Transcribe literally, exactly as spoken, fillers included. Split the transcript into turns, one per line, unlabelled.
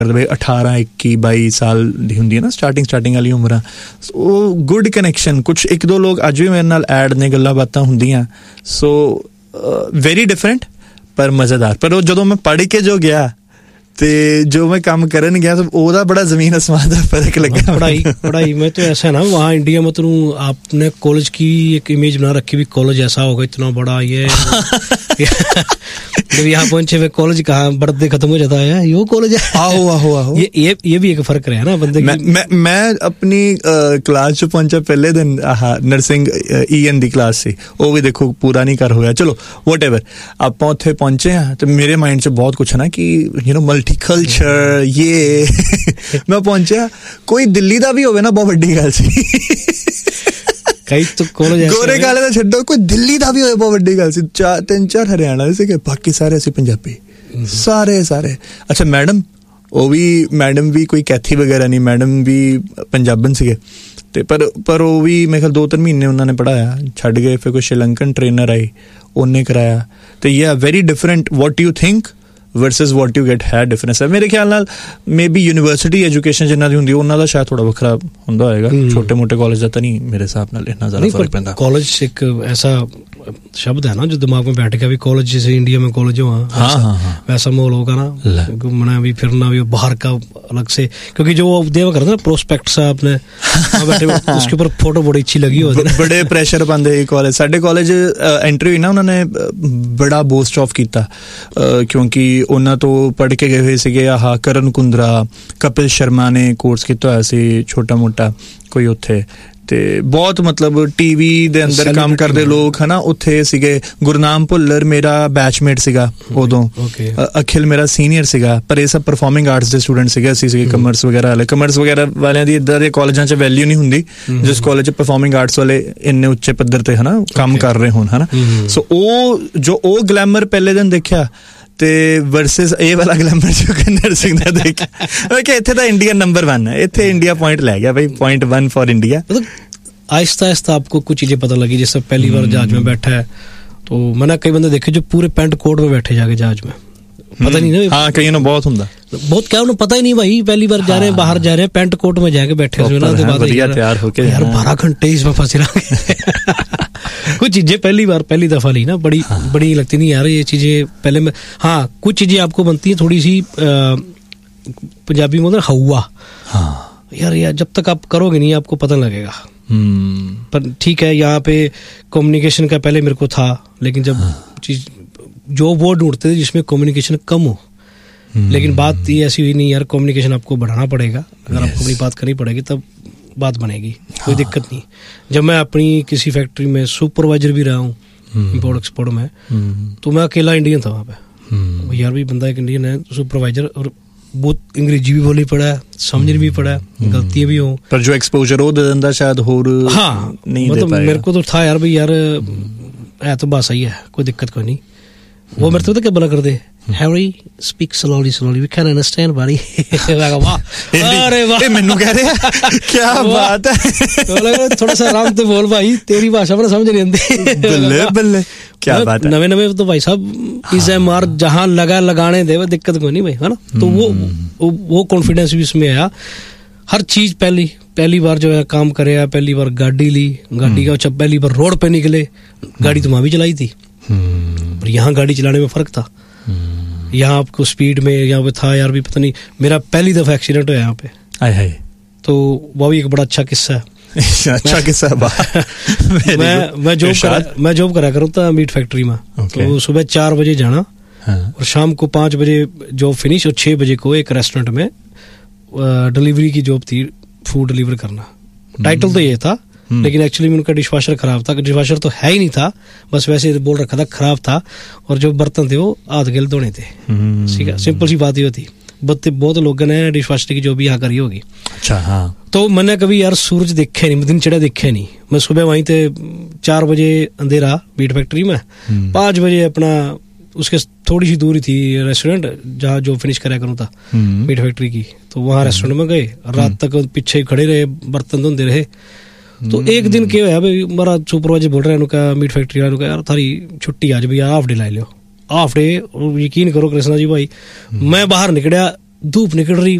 ਬਈ ਅਠਾਰਾਂ ਇੱਕੀ ਬਾਈ ਸਾਲ ਦੀ ਹੁੰਦੀ ਹੈ ਨਾ ਸਟਾਰਟਿੰਗ ਸਟਾਰਟਿੰਗ ਵਾਲੀ ਉਮਰਾਂ, ਉਹ ਗੁੱਡ ਕਨੈਕਸ਼ਨ। ਕੁਛ ਇੱਕ ਦੋ ਲੋਕ ਅੱਜ ਵੀ ਮੇਰੇ ਨਾਲ ਐਡ ਨੇ, ਗੱਲਾਂ ਬਾਤਾਂ ਹੁੰਦੀਆਂ, ਸੋ ਵੈਰੀ ਡਿਫਰੈਂਟ ਪਰ ਮਜ਼ੇਦਾਰ। ਪਰ ਉਹ ਜਦੋਂ ਮੈਂ ਪੜ੍ਹ ਕੇ ਜੋ ਗਿਆ ਤੇ जो मैं काम करन गया तो ओदा बड़ा जमीन आसमान का फर्क लगा।
पढ़ाई पढ़ाई में तो ऐसा है ना, वहाँ इंडिया में तो आपने कॉलेज की एक इमेज बना रखी भी, कॉलेज ऐसा होगा इतना बड़ा, ये जब यहाँ पहुंचे वे कॉलेज कहाँ बढ़ते खत्म हो जाता है, यो कॉलेज है।
आहो आहो आहो
ये ये ये भी एक फर्क रहा ना बंदे।
मैं मैं मैं अपनी क्लास च पहुंचा पहले दिन, आहा नर्सिंग ई एन दी क्लास सी, वो भी देखो पूरा नहीं कर होया, चलो वट एवर। आप उत्थे पहुंचे हैं तो मेरे माइंड च बहुत कुछ है ना कि यू नो मल्टी कल्चर ये मैं पहुंचा, कोई दिल्ली दा भी होवे ना बहुत बड़ी गल सी।
कई तो कॉलेज
गोरे काले दा छड्डो, कोई दिल्ली दा भी होवे बहुत बड़ी गल सी। चार तीन चार हरियाणा दे सीगे, बाकी सारे असीं पंजाबी, सारे सारे। अच्छा मैडम, वो भी मैडम भी कोई कैथी वगैरह नहीं, मैडम भी पंजाबन सीगे ते पर पर वो भी मेरे ख्याल दो तीन महीने उन्होंने पढ़ाया, छड्ड गए। फिर कोई श्रीलंकन ट्रेनर आई, उन्हें कराया। तो ये very different what you think versus what you get है डिफरेंस है। मेरे ख्याल नाल मे बी यूनिवर्सिटी एजुकेशन जिन्ना दी हुंदी उन्हां दा शायद थोड़ा वखरा हुंदा होएगा, छोटे मोटे कॉलेज दा तां नहीं मेरे हिसाब नाल इतना ज़्यादा फर्क पैंदा।
कॉलेज एक ऐसा शब्द है ना जो दिमाग में बैठ गया भी, कॉलेज जैसे इंडिया में कॉलेज हो, हाँ हाँ हाँ वैसा माहौल होगा ना, घूमना भी फिरना भी बाहर का अलग से, क्योंकि जो देवा करते ना प्रोस्पेक्ट्स आपने बैठे उसके ऊपर फोटो बड़ी अच्छी लगी होती है,
बड़े प्रेशर पांदे कॉलेज। साडे कॉलेज एंट्री हुई ना, उन्होंने बड़ा बोस्ट ऑफ कीता क्योंकि उन्हां तो पढ़ के गए हुए सीगे, आह करण कुंद्रा, कपिल शर्मा ने कोर्स किया होया सी छोटा मोटा कोई उत्थे, ते बहुत मतलब टीवी दे अंदर काम करते लोग है ना उत्थे सीगे। गुरनाम भुल्लर मेरा बैचमेट सीगा उदों, अखिल मेरा सीनियर सीगा, पर ये सब परफॉर्मिंग आर्ट्स दे स्टूडेंट सीगे, असीं सीगे कमर्स वगैरह वाले। कमर्स वगैरह वालियां दी इदां दे कॉलेजां च वैल्यू नहीं हुंदी जिस कॉलेज च परफॉर्मिंग आर्ट्स वाले इन्ने उच्चे पद्धर ते है ना काम कर रहे होण, है ना। सो ओ जो ओ ग्लैमर पहले दिन देखिया ते वर्सेस ए वाला ग्लैमर जो नर्सिंग दा देखिया, कि इत्थे तां इंडिया नंबर वन है, इत्थे इंडिया पॉइंट लै गया भाई, point one for India.
Aahista Aahista आपको कुछ चीजें पता लगी। जैसे पहली बार जहाज में बैठा है तो मैंने कई बंदे देखे जो पूरे पैंट कोट में बैठे जाके जहाज में, पता नहीं ना,
हाँ कई ना बहुत हुंदा,
बहुत क्या उन्हें पता ही नहीं भाई, पहली बार जा रहे हैं बाहर जा रहे हैं पैंट कोट में जाके बैठे हुए ना,
तैयार होके
यार बारह घंटे इसमें फंसे रहा। कुछ चीजें पहली बार पहली दफा ली ना, बड़ी बड़ी लगती नहीं यार ये चीजें पहले में। हाँ कुछ चीजें आपको बनती हैं थोड़ी सी पंजाबी में बोलते हवा, हाँ यार यार जब तक आप करोगे नहीं आपको पता लगेगा। पर ठीक है, यहाँ पे कम्युनिकेशन का पहले मेरे को था, लेकिन जब चीज जो वो ढूंढते थे जिसमें कम्युनिकेशन कम हो, लेकिन बात ये ऐसी हुई नहीं यार, कम्युनिकेशन आपको बढ़ाना पड़ेगा, अगर आपको अपनी बात करनी पड़ेगी तब बात बनेगी, कोई दिक्कत नहीं। जब मैं अपनी किसी फैक्ट्री में सुपरवाइजर भी रहा हूँ इम्पोर्ट एक्सपोर्ट में, तो मैं अकेला इंडियन था वहाँ पे। यार भी बंदा एक इंडियन है सुपरवाइजर, और बहुत अंग्रेजी भी बोली पड़ा है, समझ भी पड़ा है, गलतियां भी हो,
पर जो एक्सपोजर हो दे शायद होर
हाँ नहीं मतलब दे मेरे को तो था यार भाई यार है तो बात सही है, कोई दिक्कत कोई नहीं। वो मेरे तो क्या बोला कर दे, Harry speak slowly slowly we can understand buddy। वाह अरे वाह
मैनू कह रहे हैं क्या बात है,
थोड़ा सा आराम से बोल भाई, तेरी भाषा में समझ नहीं आती।
बल्ले बल्ले क्या बात है।
नवे नवे तो भाई साहब इस मार जहाँ लगा लगाने दे दिक्कत कोई नहीं भाई, है ना। तो वो वो कॉन्फिडेंस भी इसमें आया। हर चीज पहली पहली बार जो है काम करे, पहली बार गाड़ी ली, गाड़ी का जब पहली बार रोड पे निकले, गाड़ी तो वहां भी चलाई थी, पर यहाँ गाड़ी चलाने में फर्क था। यहाँ आपको स्पीड में यहाँ पे था यार भी पता नहीं, मेरा पहली दफा एक्सीडेंट हुआ यहाँ पे,
आए हाय, तो
वो भी एक बड़ा अच्छा किस्सा है।
अच्छा किस्सा
मैं मैं जॉब करा मैं जॉब करा करूँ था मीट फैक्ट्री में, तो सुबह चार बजे जाना और शाम को पाँच बजे जॉब फिनिश, और छः बजे को एक रेस्टोरेंट में डिलीवरी की जॉब थी, फूड डिलीवर करना। टाइटल तो ये था, लेकिन एक्चुअली में उनका डिशवाशर खराब था, डिशवाशर तो है ही नहीं था, बस वैसे बोल रखा था खराब था, और जो बर्तन थे वो आध गिल धोने थे। ठीक है, सिंपल सी बात ही होती। बहुत बहुत लोगों ने डिशवाशर की जो भी यहाँ करी होगी।
अच्छा हाँ।
तो मैंने कभी यार सूरज देखे नहीं, दिन चढ़ा देखे नहीं। मैं सुबह वहीं थे, चार बजे अंधेरा मीट फैक्ट्री में, पाँच बजे अपना उसके थोड़ी सी दूरी थी रेस्टोरेंट जहाँ जो फिनिश कराया करूँ था मीट फैक्ट्री की, तो वहाँ रेस्टोरेंट में गए, रात तक पीछे खड़े रहे, बर्तन धोते रहे। तो एक दिन क्या है भाई, मेरा सुपरवाइजर बोल रहा है उनका मीट फैक्ट्री वालों का, यार थारी छुट्टी आज भैया हाफ डे ला लो, हाफ डे। यकीन करो कृष्णा जी भाई, मैं बाहर निकलिया धूप निकल रही